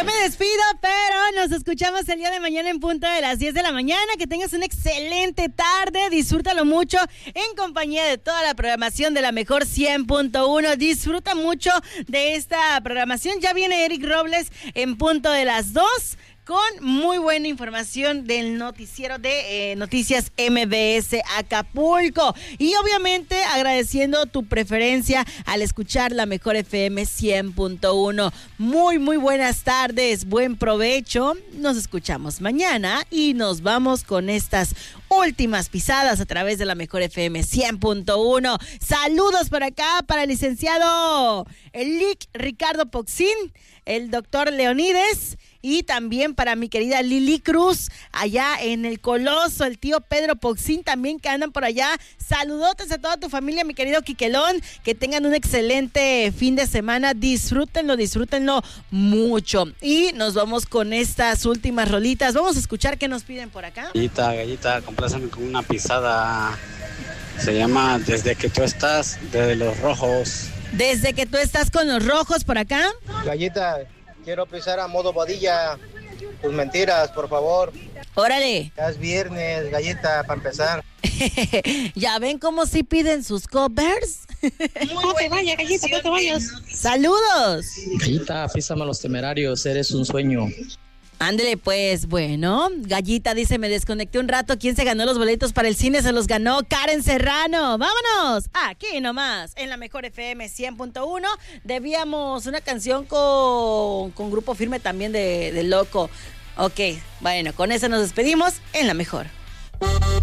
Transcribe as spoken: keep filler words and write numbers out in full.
me despido, pero nos escuchamos el día de mañana en punto de las diez de la mañana. Que tengas una excelente tarde, disfrútalo mucho en compañía de toda la programación de la mejor cien punto uno. Disfruta mucho de esta programación. Ya viene Eric Robles en punto de las dos con muy buena información del noticiero de eh, Noticias M B S Acapulco. Y obviamente agradeciendo tu preferencia al escuchar la mejor F M cien punto uno. Muy, muy buenas tardes, buen provecho. Nos escuchamos mañana y nos vamos con estas últimas pisadas a través de la mejor F M cien punto uno. Saludos por acá para el licenciado Elic Ricardo Poxín, el doctor Leonides, y también para mi querida Lili Cruz, allá en el Coloso, el tío Pedro Poxín también que andan por allá. Saludotes a toda tu familia, mi querido Quiquelón, que tengan un excelente fin de semana, disfrútenlo, disfrútenlo mucho. Y nos vamos con estas últimas rolitas, vamos a escuchar qué nos piden por acá. Gallita, gallita, compláceme con una pisada, se llama Desde que tú estás, de Los Rojos. Desde que tú estás con Los Rojos por acá. Gallita, quiero pisar a modo Bodilla. Tus mentiras, por favor. Órale. Ya es viernes, galleta, para empezar. ¿Ya ven cómo sí piden sus covers? No te vayas, gallita, no te vayas. ¡Saludos! Gallita, písame a Los Temerarios, eres un sueño. Ándele pues, bueno, Gallita dice, me desconecté un rato, ¿quién se ganó los boletos para el cine? Se los ganó Karen Serrano. ¡Vámonos! Aquí nomás, en la mejor F M cien punto uno, debíamos una canción con, con Grupo Firme también de, de Loco. Ok, bueno, con eso nos despedimos en la mejor.